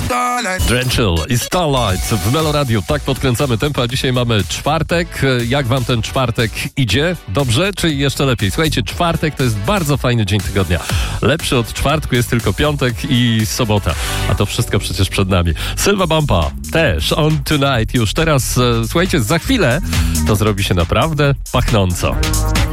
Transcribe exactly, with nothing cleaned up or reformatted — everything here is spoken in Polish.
Drenchill i Starlight w Meloradiu. Tak podkręcamy tempo, a dzisiaj mamy czwartek. Jak wam ten czwartek idzie? Dobrze, czy jeszcze lepiej? Słuchajcie, czwartek to jest bardzo fajny dzień tygodnia. Lepszy od czwartku jest tylko piątek i sobota. A to wszystko przecież przed nami. Sylwa Bumpa też on tonight. Już teraz, słuchajcie, za chwilę to zrobi się naprawdę pachnąco.